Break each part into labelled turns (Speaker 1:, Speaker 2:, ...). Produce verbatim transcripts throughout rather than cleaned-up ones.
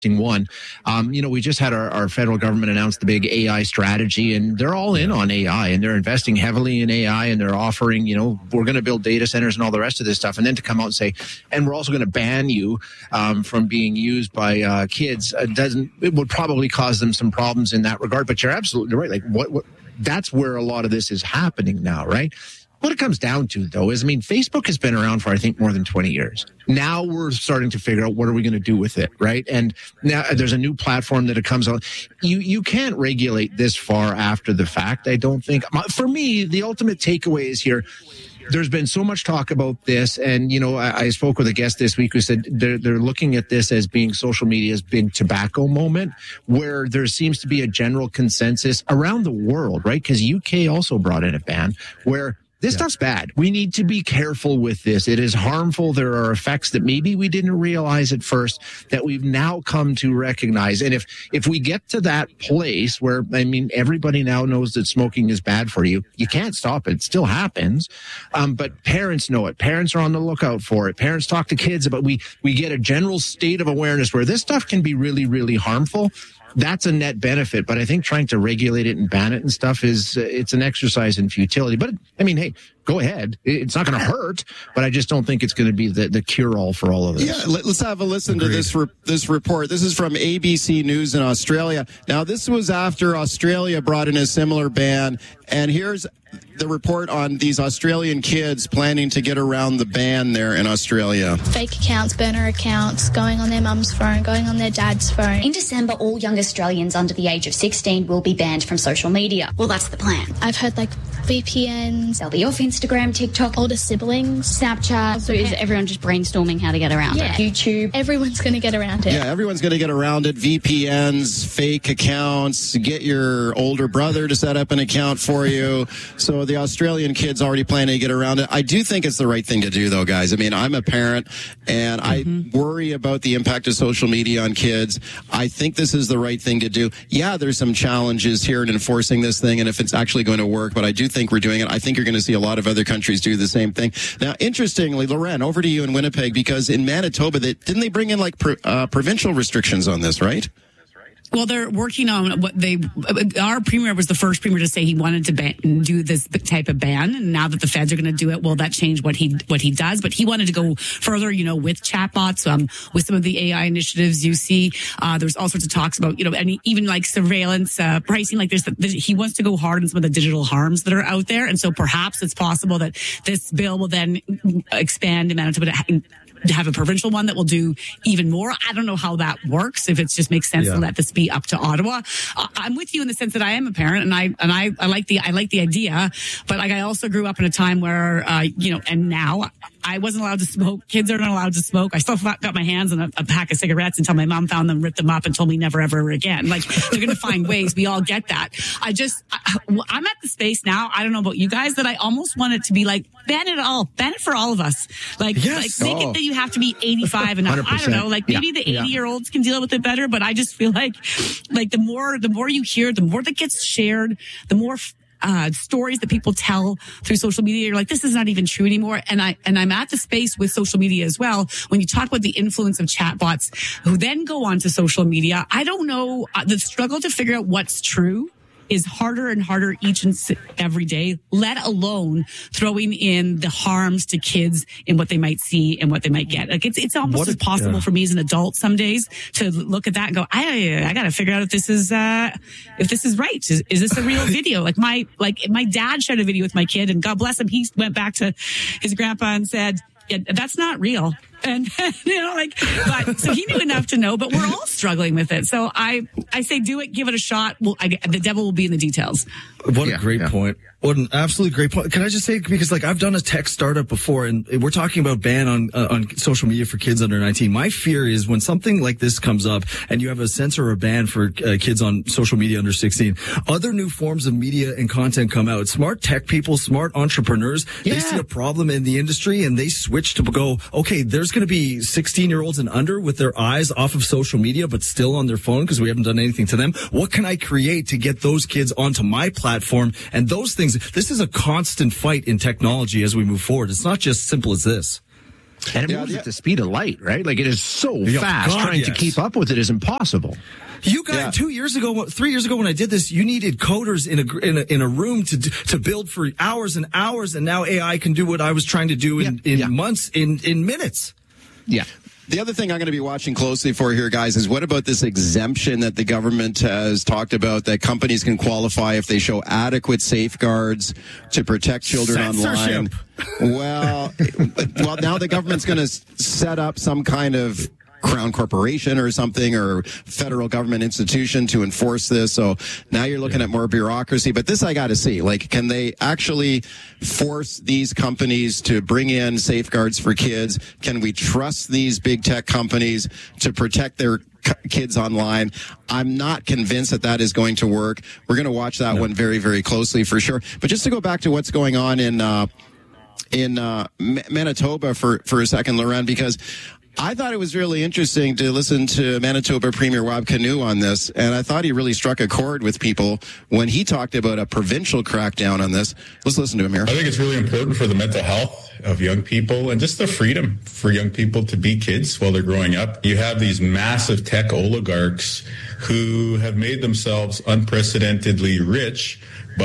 Speaker 1: one. Um, you know, we just had our, our federal government announce the big A I strategy, and they're all in on A I, and they're investing heavily in A I, and they're offering, you know, we're going to build data centers and all the rest of this stuff. And then to come out and say, and we're also going to ban you um, from being used by uh, kids, uh, doesn't, it would probably cause them some problems in that regard. But you're absolutely right. Like, what, what that's where a lot of this is happening now, right? What it comes down to, though, is, I mean, Facebook has been around for, I think, more than twenty years. Now we're starting to figure out what are we going to do with it, right? And now there's a new platform that it comes on. You you can't regulate this far after the fact, I don't think. For me, the ultimate takeaway is here. There's been so much talk about this, and, you know, I, I spoke with a guest this week who said they're, they're looking at this as being social media's big tobacco moment, where there seems to be a general consensus around the world, right? Because U K also brought in a ban where this yeah. stuff's bad. We need to be careful with this. It is harmful. There are effects that maybe we didn't realize at first that we've now come to recognize. And if, if we get to that place where, I mean, everybody now knows that smoking is bad for you, you can't stop it. It still happens. Um, but parents know it. Parents are on the lookout for it. Parents talk to kids about, we, we get a general state of awareness where this stuff can be really, really harmful. That's a net benefit, but I think trying to regulate it and ban it and stuff is, uh, it's an exercise in futility. But, I mean, hey, go ahead. It's not going to hurt, but I just don't think it's going to be the, the cure-all for all of this.
Speaker 2: Yeah, let's have a listen
Speaker 3: Agreed.
Speaker 2: to this re- this report. This is from A B C News in Australia. Now, this was after Australia brought in a similar ban, and here's the report on these Australian kids planning to get around the ban there in Australia.
Speaker 4: Fake accounts, burner accounts, going on their mum's phone, going on their dad's phone.
Speaker 5: In December, all young Australians under the age of sixteen will be banned from social media. Well, that's the plan.
Speaker 4: I've heard, like, V P Ns.
Speaker 5: They'll be off Instagram, TikTok,
Speaker 4: older siblings, Snapchat.
Speaker 6: So is everyone just brainstorming how to get around
Speaker 4: yeah.
Speaker 6: it?
Speaker 4: YouTube. Everyone's going to get around it.
Speaker 2: Yeah, everyone's going to get around it. V P Ns, fake accounts, get your older brother to set up an account for you. So the Australian kids already planning to get around it. I do think it's the right thing to do, though, guys. I mean, I'm a parent, and mm-hmm. I worry about the impact of social media on kids. I think this is the right thing to do. Yeah, there's some challenges here in enforcing this thing, and if it's actually going to work, but I do think we're doing it. I think you're going to see a lot of other countries do the same thing. Now, interestingly, Loren, over to you in Winnipeg, because in Manitoba, they, didn't they bring in like pro, uh, provincial restrictions on this, right?
Speaker 7: Well, they're working on what they, our premier was the first premier to say he wanted to ban, do this type of ban. And now that the feds are going to do it, will that change what he, what he does? But he wanted to go further, you know, with chatbots, um, with some of the A I initiatives you see. Uh, there's all sorts of talks about, you know, and even like surveillance, uh, pricing, like there's, the, he wants to go hard on some of the digital harms that are out there. And so perhaps it's possible that this bill will then expand in Manitoba to to have a provincial one that will do even more. I don't know how that works, if it just makes sense yeah. to let this be up to Ottawa. Uh, I'm with you in the sense that I am a parent, and I and I, I like the I like the idea, but like I also grew up in a time where uh, you know, and now I wasn't allowed to smoke. Kids aren't allowed to smoke. I still got my hands on a, a pack of cigarettes until my mom found them, ripped them up, and told me never ever again. Like, they're going to find ways. We all get that. I just I, I'm at the space now. I don't know about you guys, that I almost want it to be like, ban it all, ban it for all of us. Like,
Speaker 2: yes.
Speaker 7: like make oh. it that you have to be eighty-five and up. I don't know. Like, maybe yeah. the eighty year olds can deal with it better, but I just feel like, like the more, the more you hear, the more that gets shared, the more uh, stories that people tell through social media, you're like, this is not even true anymore. And I, and I'm at the space with social media as well. When you talk about the influence of chatbots who then go onto social media, I don't know, uh, the struggle to figure out what's true is harder and harder each and every day, let alone throwing in the harms to kids in what they might see and what they might get. Like, it's, it's almost as possible yeah. for me as an adult some days to look at that and go, I, I gotta figure out if this is, uh, if this is right. Is, is this a real video? Like my, like my dad shared a video with my kid, and God bless him, he went back to his grandpa and said, yeah, that's not real. And, you know, like, but, so he knew enough to know, but we're all struggling with it. So I, I say, do it, give it a shot. Well, I, the devil will be in the details.
Speaker 3: What
Speaker 1: yeah,
Speaker 3: a great
Speaker 1: yeah. point.
Speaker 3: What an absolutely great point. Can I just say, because like I've done a tech startup before, and we're talking about ban on uh, on social media for kids under nineteen. My fear is when something like this comes up and you have a censor or a ban for uh, kids on social media under sixteen, other new forms of media and content come out. Smart tech people, smart entrepreneurs, yeah. they see a problem in the industry and they switch to go, okay, there's going to be sixteen year olds and under with their eyes off of social media, but still on their phone because we haven't done anything to them. What can I create to get those kids onto my platform? And those things, this is a constant fight in technology as we move forward. It's not just simple as this.
Speaker 1: And it
Speaker 2: Yeah,
Speaker 1: moves
Speaker 2: yeah.
Speaker 1: at the speed of light, right? Like it is so
Speaker 3: Yeah,
Speaker 1: fast.
Speaker 3: God,
Speaker 1: Trying to
Speaker 3: yes.
Speaker 1: keep up with it is impossible.
Speaker 3: You guys,
Speaker 2: Yeah.
Speaker 3: two years ago, three years ago, when I did this, you needed coders in a in a, in a room to to build for hours and hours, and now A I can do what I was trying to do in,
Speaker 1: Yeah,
Speaker 3: in
Speaker 1: yeah.
Speaker 3: months, in in minutes.
Speaker 1: Yeah.
Speaker 2: The other thing I'm going to be watching closely for here, guys, is what about this exemption that the government has talked about that companies can qualify if they show adequate safeguards to protect children online?
Speaker 3: Censorship.
Speaker 2: Well, well, now the government's going to set up some kind of Crown Corporation or something, or federal government institution to enforce this. So now you're looking yeah. at more bureaucracy. But this I got to see. Like, can they actually force these companies to bring in safeguards for kids? Can we trust these big tech companies to protect their kids online? I'm not convinced that that is going to work. We're going to watch that no. one very, very closely for sure. But just to go back to what's going on in uh, in uh, Manitoba for, for a second, Loren, because I thought it was really interesting to listen to Manitoba Premier Wab Kinew on this, and I thought he really struck a chord with people when he talked about a provincial crackdown on this. Let's listen to him here.
Speaker 8: I think it's really important for the mental health of young people and just the freedom for young people to be kids while they're growing up. You have these massive tech oligarchs who have made themselves unprecedentedly rich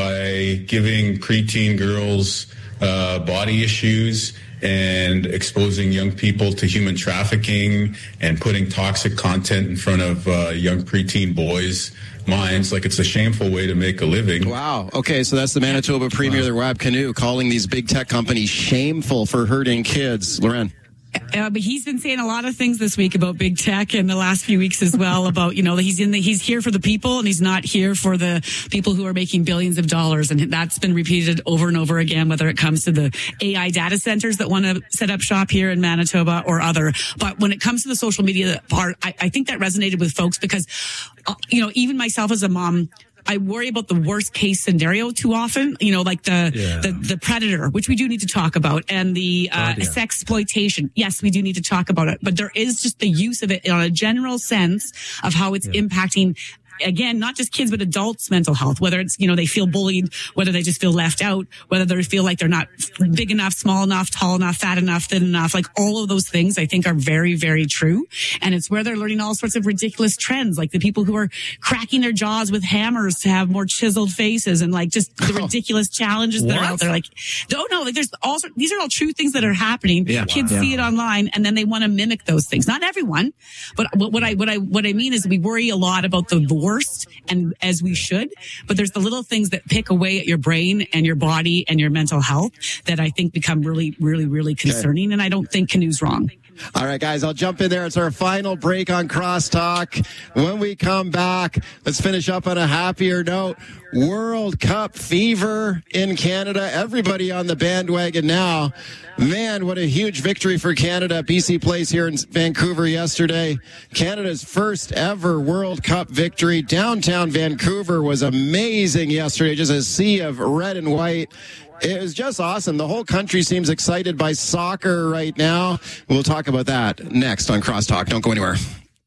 Speaker 8: by giving preteen girls uh, body issues and exposing young people to human trafficking and putting toxic content in front of uh, young preteen boys' minds. Like, it's a shameful way to make a living.
Speaker 2: Wow. Okay, so that's the Manitoba Premier, wow. Wab Kinew, calling these big tech companies shameful for hurting kids. Loren.
Speaker 7: Uh, but he's been saying a lot of things this week about big tech and the last few weeks as well about, you know, he's in the, he's here for the people and he's not here for the people who are making billions of dollars. And that's been repeated over and over again, whether it comes to the A I data centers that want to set up shop here in Manitoba or other. But when it comes to the social media part, I, I think that resonated with folks because, uh, you know, even myself as a mom, I worry about the worst case scenario too often, you know, like the, yeah. the, the predator, which we do need to talk about, and the, uh, oh, yeah. sex exploitation. Yes, we do need to talk about it, but there is just the use of it on a general sense of how it's yeah. impacting, again, not just kids, but adults' mental health, whether it's, you know, they feel bullied, whether they just feel left out, whether they feel like they're not big enough, small enough, tall enough, fat enough, thin enough. Like, all of those things I think are very, very true. And it's where they're learning all sorts of ridiculous trends, like the people who are cracking their jaws with hammers to have more chiseled faces, and like just the ridiculous challenges that
Speaker 3: what?
Speaker 7: are out there. Like, no, no, like there's all sorts, these are all true things that are happening.
Speaker 1: Yeah.
Speaker 7: Kids
Speaker 1: wow.
Speaker 7: see
Speaker 1: yeah.
Speaker 7: it online and then they want to mimic those things. Not everyone, but what I, what I, what I mean is we worry a lot about the worst, and as we should, but there's the little things that pick away at your brain and your body and your mental health that I think become really, really, really concerning. Okay. And I don't think Kinew's wrong.
Speaker 2: All right, guys, I'll jump in there. It's our final break on Crosstalk. When we come back, let's finish up on a happier note. World Cup fever in Canada. Everybody on the bandwagon now. Man, what a huge victory for Canada. B C plays here in Vancouver yesterday. Canada's first ever World Cup victory. Downtown Vancouver was amazing yesterday. Just a sea of red and white. It was just awesome. The whole country seems excited by soccer right now. We'll talk about that next on Crosstalk. Don't go anywhere.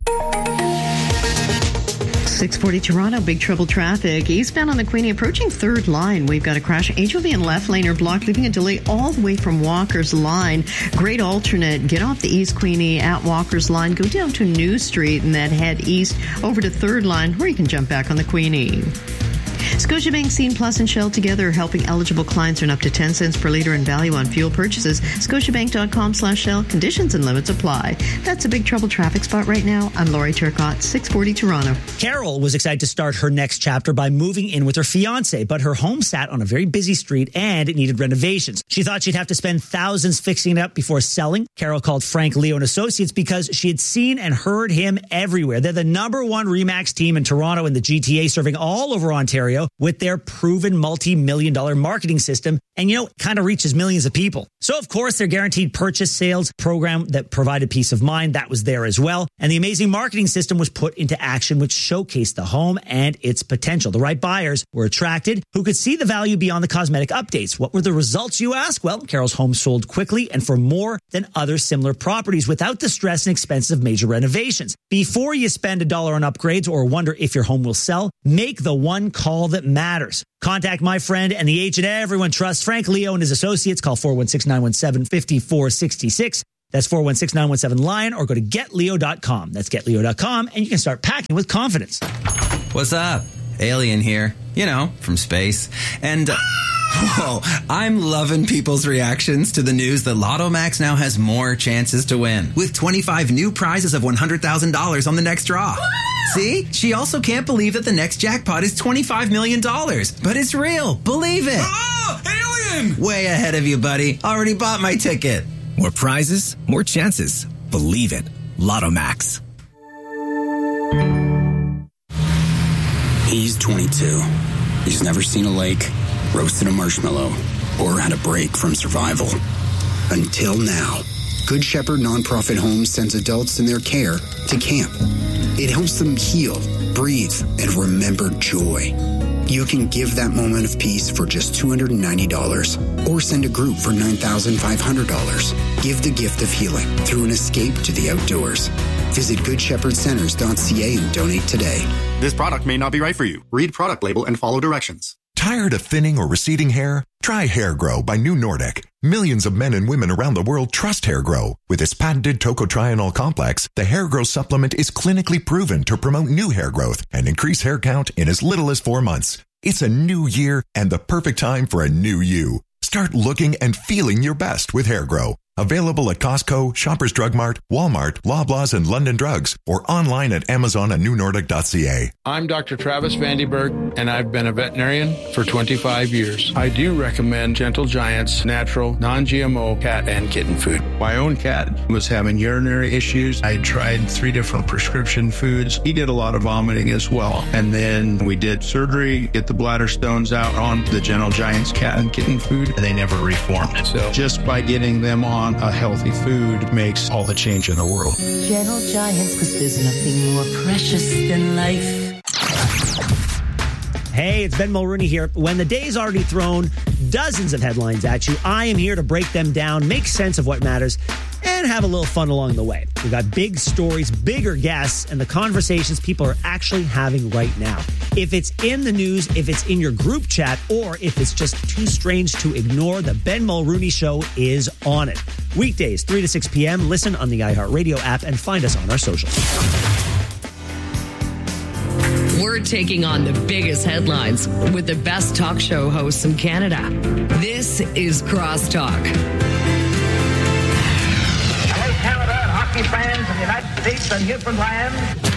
Speaker 9: six forty Toronto, big trouble traffic. Eastbound on the Queenie approaching third line. We've got a crash. H O V and left lane are blocked, leaving a delay all the way from Walker's Line. Great alternate. Get off the East Queenie at Walker's Line. Go down to New Street and then head east over to third line, where you can jump back on the Queenie. Scotiabank, Scene Plus, and Shell together helping eligible clients earn up to ten cents per litre in value on fuel purchases. Scotiabank.com slash Shell. Conditions and limits apply. That's a big trouble traffic spot right now. I'm Lori Turcott, six forty Toronto.
Speaker 10: Carol was excited to start her next chapter by moving in with her fiancé, but her home sat on a very busy street and it needed renovations. She thought she'd have to spend thousands fixing it up before selling. Carol called Frank Leo and Associates because she had seen and heard him everywhere. They're the number one RE/MAX team in Toronto and the G T A, serving all over Ontario with their proven multi-million dollar marketing system. And, you know, it kind of reaches millions of people. So, of course, their guaranteed purchase sales program that provided peace of mind, that was there as well. And the amazing marketing system was put into action, which showcased the home and its potential. The right buyers were attracted who could see the value beyond the cosmetic updates. What were the results, you ask? Well, Carol's home sold quickly and for more than other similar properties without the stress and expense of major renovations. Before you spend a dollar on upgrades or wonder if your home will sell, make the one call that matters. Contact my friend and the agent everyone trusts, Frank Leo and his associates. Call four one six, nine one seven, five four six six. That's four one six, nine one seven, LION or go to get leo dot com. That's get leo dot com and you can start packing with confidence.
Speaker 11: What's up? Alien here. You know, from space. And... Uh, whoa, I'm loving people's reactions to the news that Lotto Max now has more chances to win, with twenty-five new prizes of one hundred thousand dollars on the next draw. See? She also can't believe that the next jackpot is twenty-five million dollars. But it's real. Believe it.
Speaker 12: Oh, alien!
Speaker 11: Way ahead of you, buddy. Already bought my ticket.
Speaker 12: More prizes, more chances. Believe it. Lotto Max.
Speaker 13: He's twenty-two. He's never seen a lake, roasted a marshmallow, or had a break from survival. Until now. Good Shepherd Nonprofit Homes sends adults in their care to camp. It helps them heal, breathe, and remember joy. You can give that moment of peace for just two hundred ninety dollars or send a group for nine thousand five hundred dollars. Give the gift of healing through an escape to the outdoors. Visit good shepherd centers dot c a and donate today.
Speaker 14: This product may not be right for you. Read product label and follow directions.
Speaker 15: Tired of thinning or receding hair? Try Hair Grow by New Nordic. Millions of men and women around the world trust Hair Grow. With its patented tocotrienol complex, the Hair Grow supplement is clinically proven to promote new hair growth and increase hair count in as little as four months. It's a new year and the perfect time for a new you. Start looking and feeling your best with Hair Grow. Available at Costco, Shoppers Drug Mart, Walmart, Loblaws, and London Drugs, or online at Amazon and new nordic dot c a.
Speaker 16: I'm Doctor Travis Vandenberg, and I've been a veterinarian for twenty-five years. I do recommend Gentle Giant's natural, non-G M O cat and kitten food. My own cat was having urinary issues. I tried three different prescription foods. He did a lot of vomiting as well. And then we did surgery, get the bladder stones out on the Gentle Giant's cat and kitten food, and they never reformed. So just by getting them on a healthy food makes all the change in the world.
Speaker 17: Gentle Giants, because there's nothing more precious than life.
Speaker 10: Hey, it's Ben Mulrooney here. When the day's already thrown dozens of headlines at you, I am here to break them down, make sense of what matters, and have a little fun along the way. We've got big stories, bigger guests, and the conversations people are actually having right now. If it's in the news, if it's in your group chat, or if it's just too strange to ignore, the Ben Mulrooney Show is on it. Weekdays, three to six p.m. Listen on the iHeartRadio app and find us on our socials.
Speaker 18: We're taking on the biggest headlines with the best talk show hosts in Canada. This is Crosstalk.
Speaker 19: Hello, Canada, hockey fans of the United States and Newfoundland.